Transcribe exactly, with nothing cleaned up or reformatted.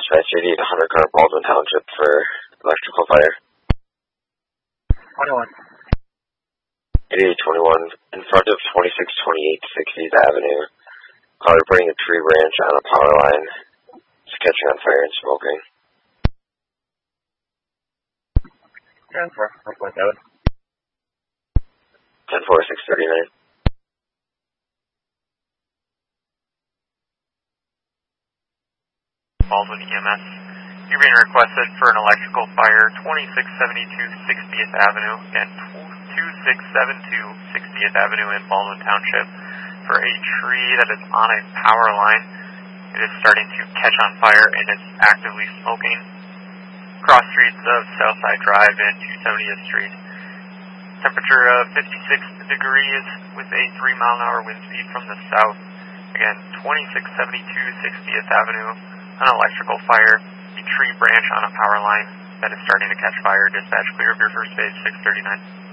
Dispatch eighty-eight hundred car Baldwin Township for electrical fire. twenty-one. eighty-eight twenty-one, in front of twenty-six twenty-eight sixtieth Avenue. Car reporting a tree branch on a power line. It's catching on fire and smoking. ten four, four point seven. ten four, six thirty-nine. Baldwin E M S. You're being requested for an electrical fire, twenty-six seventy-two sixtieth Avenue and twenty-six seventy-two sixtieth Avenue in Baldwin Township for a tree that is on a power line. It is starting to catch on fire and it's actively smoking. Cross streets of Southside Drive and two seventieth Street. Temperature of fifty-six degrees with a three mile an hour wind speed from the south. Again, twenty-six seventy-two sixtieth Avenue, an electrical fire, a tree branch on a power line that is starting to catch fire. Dispatch clear of your first base, six thirty-nine.